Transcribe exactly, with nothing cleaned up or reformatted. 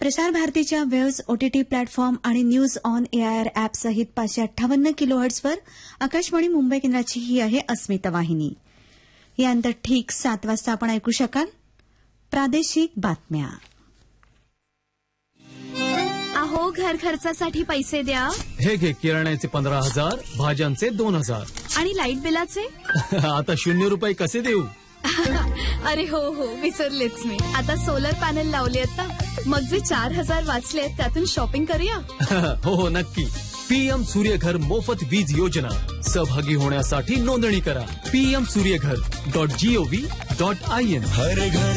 प्रसार भारतीच्या waves OTT platform आणि न्यूज ऑन एआयआर ॲप सहित पाचशे अठ्ठावन्न किलोहर्ट्झवर आकाशवाणी मुंबई केंद्राची ही आहे अस्मिता वाहिनी. यानंतर ठीक सात वाजता आपण ऐकू शकाल प्रादेशिक बातम्या. अहो, घर खर्चासाठी पैसे द्या. हे घे किराण्याचे पंधरा हजार, भाज्यांचे दोन हजार आणि लाईट बिलाचे आता शून्य रुपये कसे देऊ? अरे हो हो विसरलेच मी. आता सोलर पॅनल लावले आता, मग जे चार हजार वाचले त्यातून शॉपिंग करूया. हो हो नक्की. पीएम सूर्यघर मोफत वीज योजना. सहभागी होण्यासाठी नोंदणी करा. PM Surya Ghar dot G O V dot I N.